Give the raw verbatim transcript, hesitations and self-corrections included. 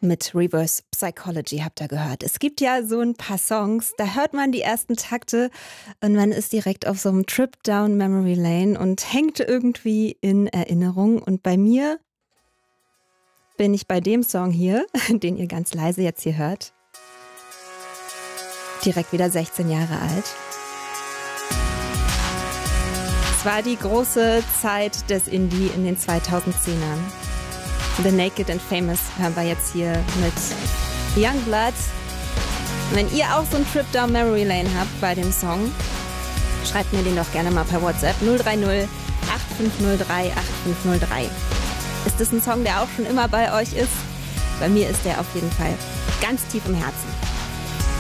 Mit Reverse Psychology habt ihr gehört. Es gibt ja so ein paar Songs, da hört man die ersten Takte und man ist direkt auf so einem Trip down Memory Lane und hängt irgendwie in Erinnerung. Und bei mir bin ich bei dem Song hier, den ihr ganz leise jetzt hier hört, direkt wieder sechzehn Jahre alt. Es war die große Zeit des Indie in den zweitausendzehnern. The Naked and Famous hören wir jetzt hier mit Youngblood. Wenn ihr auch so einen Trip down Memory Lane habt bei dem Song, schreibt mir den doch gerne mal per WhatsApp null drei null acht fünf null drei acht fünf null drei. Ist das ein Song, der auch schon immer bei euch ist? Bei mir ist der auf jeden Fall ganz tief im Herzen.